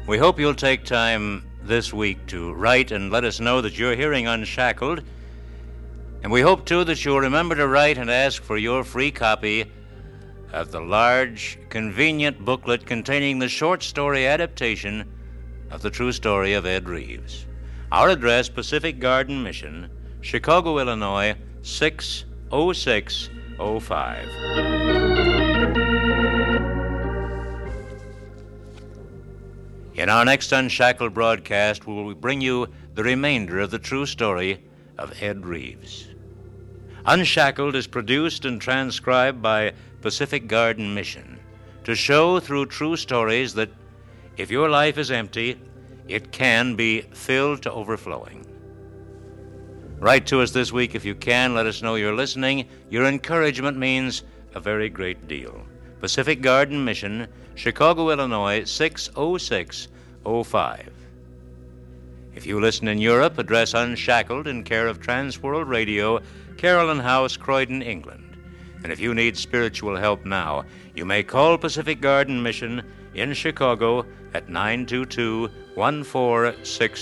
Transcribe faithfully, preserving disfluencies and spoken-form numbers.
We hope you'll take time this week to write and let us know that you're hearing Unshackled. And we hope, too, that you'll remember to write and ask for your free copy of the large, convenient booklet containing the short story adaptation of the true story of Ed Reeves. Our address, Pacific Garden Mission, Chicago, Illinois, six oh six oh five. In our next Unshackled broadcast, we will bring you the remainder of the true story of Ed Reeves. Unshackled is produced and transcribed by Pacific Garden Mission to show through true stories that if your life is empty, it can be filled to overflowing. Write to us this week if you can. Let us know you're listening. Your encouragement means a very great deal. Pacific Garden Mission, Chicago, Illinois, six oh six oh five. If you listen in Europe, address Unshackled in care of Transworld Radio, Carolyn House, Croydon, England. And if you need spiritual help now, you may call Pacific Garden Mission in Chicago at nine two two, one four six